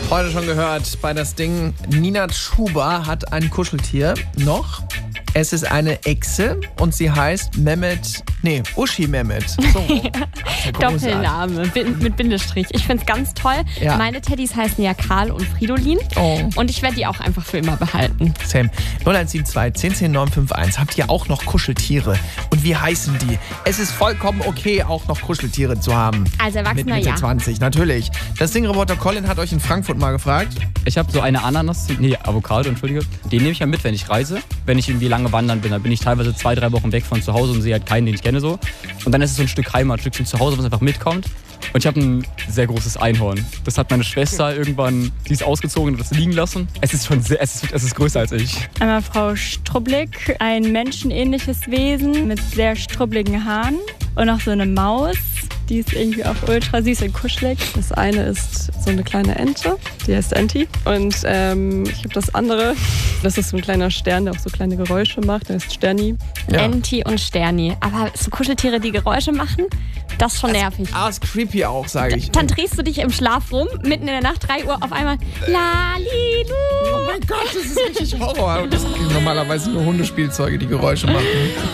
Heute schon gehört bei das Ding, Nina Chuba hat ein Kuscheltier noch. Es ist eine Echse und sie heißt Uschi Mehmet. So. Doppelname mit Bindestrich. Ich finde es ganz toll. Ja. Meine Teddys heißen ja Karl und Fridolin. Oh. Und ich werde die auch einfach für immer behalten. Sam, 0172 10 10 951. Habt ihr auch noch Kuscheltiere? Und wie heißen die? Es ist vollkommen okay, auch noch Kuscheltiere zu haben. Als Erwachsener, mit Mitte ja. 20, natürlich. Das Ding-Reporter Colin hat euch in Frankfurt mal gefragt. Ich habe so eine Avocado, entschuldige. Den nehme ich ja mit, wenn ich reise. Wenn ich irgendwie lange wandern bin, dann bin ich teilweise 2-3 Wochen weg von zu Hause und sehe halt keinen, den ich kenne so. Und dann ist es so ein Stück Heimat, ein Stückchen zu Hause, was einfach mitkommt. Und ich habe ein sehr großes Einhorn. Das hat meine Schwester irgendwann, die ist ausgezogen und das liegen lassen. Es ist schon sehr, es ist größer als ich. Einmal Frau Strublick, ein menschenähnliches Wesen mit sehr strubbligen Haaren. Und noch so eine Maus, die ist irgendwie auch ultra süß und kuschelig. Das eine ist so eine kleine Ente, die heißt Enti. Und ich habe das andere, das ist so ein kleiner Stern, der auch so kleine Geräusche macht, der heißt Sterni. Ja. Enti und Sterni. Aber so Kuscheltiere, die Geräusche machen, das ist schon nervig. Ist creepy auch, sage ich. Dann drehst du dich im Schlaf rum, mitten in der Nacht, 3 Uhr, auf einmal Lalilu. Oh mein Gott, das ist richtig Horror. Das sind normalerweise nur Hundespielzeuge, die Geräusche machen.